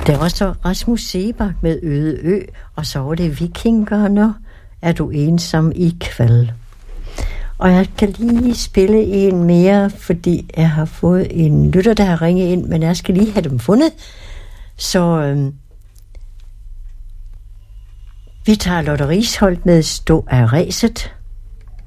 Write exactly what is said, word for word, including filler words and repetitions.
Der var så Rasmus Seebach med Øde Ø, og så var det Vikingerne, Er du ensom i kvæld. Og jeg kan lige spille en mere, fordi jeg har fået en lytter, der har ringet ind, men jeg skal lige have dem fundet. Så øhm, vi tager Lotte Risholt med Stå af ræset.